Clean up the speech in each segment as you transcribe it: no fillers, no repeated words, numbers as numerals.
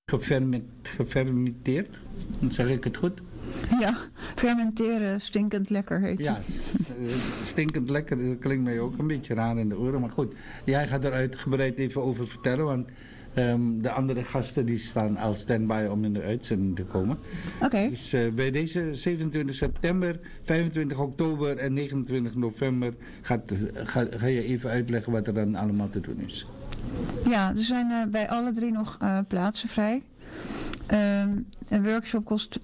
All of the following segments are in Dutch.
gefermenteerd. Zeg ik het goed? Ja, fermenteren, stinkend lekker heet het. Ja, stinkend lekker, dat klinkt mij ook een beetje raar in de oren. Maar goed, jij gaat er uitgebreid even over vertellen, want de andere gasten die staan al standby om in de uitzending te komen. Oké. Dus bij deze 27 september, 25 oktober en 29 november ga je even uitleggen wat er dan allemaal te doen is. Ja, er zijn bij alle drie nog plaatsen vrij. Een workshop kost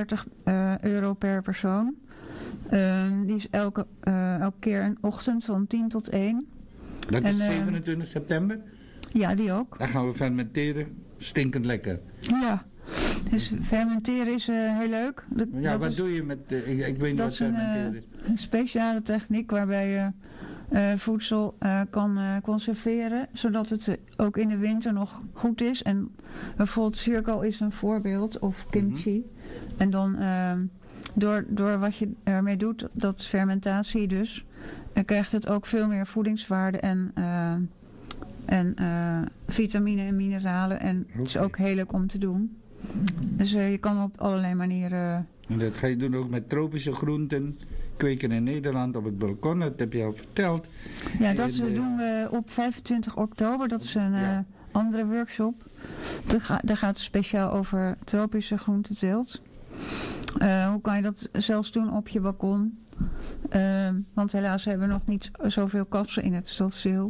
€35 per persoon. Die is elke keer een ochtend van 10 tot 1. Dat is 27 september? Ja, die ook. Dan gaan we fermenteren. Stinkend lekker. Ja, dus fermenteren is heel leuk. Wat doe je met... ik weet niet wat fermenteren is. Een speciale techniek waarbij je voedsel kan conserveren, zodat het ook in de winter nog goed is. En bijvoorbeeld cirkel is een voorbeeld, of kimchi. En dan door wat je ermee doet, dat fermentatie dus, krijgt het ook veel meer voedingswaarde en vitamine en mineralen. En het is ook heel leuk om te doen. Dus je kan op allerlei manieren... En dat ga je doen ook met tropische groenten, kweken in Nederland op het balkon, dat heb je al verteld. Ja, dat doen we op 25 oktober, dat is een andere workshop. Daar gaat het speciaal over tropische groenteteelt. Hoe kan je dat zelfs doen op je balkon? Want helaas hebben we nog niet zoveel kassen in het stadsdeel.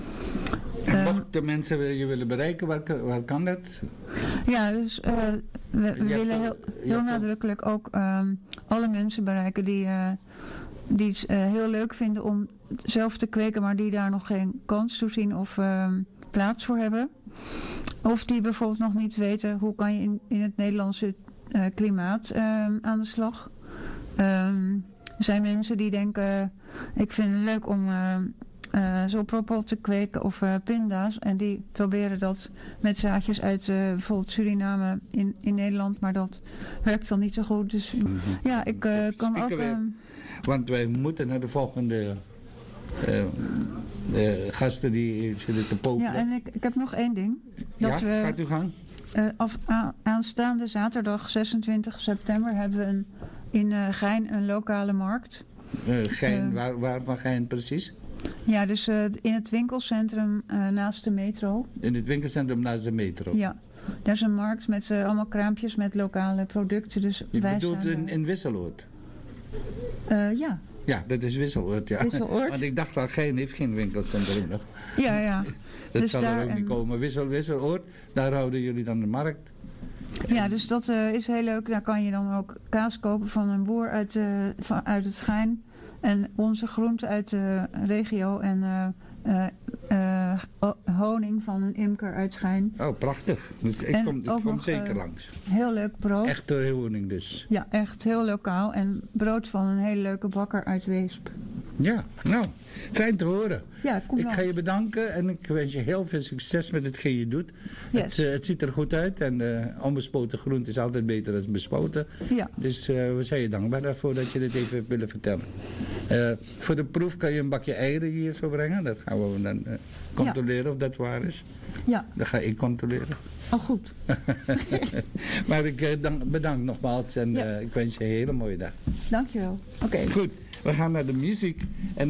Mochten mensen je willen bereiken, waar kan dat? Ja, dus we willen heel nadrukkelijk ook alle mensen bereiken die het heel leuk vinden om zelf te kweken, maar die daar nog geen kans toe zien of plaats voor hebben. Of die bijvoorbeeld nog niet weten hoe kan je in het Nederlandse klimaat aan de slag. Er zijn mensen die denken, ik vind het leuk om zoproppel te kweken of pinda's. En die proberen dat met zaadjes uit bijvoorbeeld Suriname in Nederland. Maar dat werkt dan niet zo goed. Dus ja, ik kan ook... Want wij moeten naar de volgende gasten die zitten te popelen. Ja, en ik heb nog één ding. Gaat u gang. Aanstaande zaterdag 26 september hebben we in Gein een lokale markt. Gein, waar van Gein precies? Ja, dus in het winkelcentrum naast de metro. In het winkelcentrum naast de metro? Ja, daar is een markt met allemaal kraampjes met lokale producten. Dus je bedoelt in Wisseloord? Ja. Ja, dat is Wisseloord, ja. Wisseloord. Want ik dacht al, Gein heeft geen winkelcentrum nog. Ja. Dat dus zal er ook niet komen. Wisseloord, daar houden jullie dan de markt. Ja, dus dat is heel leuk. Daar kan je dan ook kaas kopen van een boer uit het Gein. En onze groenten uit de regio en honing van een imker uit Gein. Oh, prachtig. Dus ik kom zeker langs. Heel leuk brood. Echte honing dus. Ja, echt heel lokaal. En brood van een hele leuke bakker uit Weesp. Ja, nou, fijn te horen. Ja, kom ik ga je bedanken en ik wens je heel veel succes met hetgeen je doet. Yes. Het ziet er goed uit en onbespoten groente is altijd beter dan bespoten. Ja. Dus we zijn je dankbaar daarvoor dat je dit even hebt willen vertellen. Voor de proef kan je een bakje eieren hier zo brengen. Dat gaan we dan controleren of dat waar is. Ja. Dat ga ik controleren. Oh, goed. Maar ik bedank nogmaals en ik wens je een hele mooie dag. Dankjewel. Oké. Goed, we gaan naar de muziek. En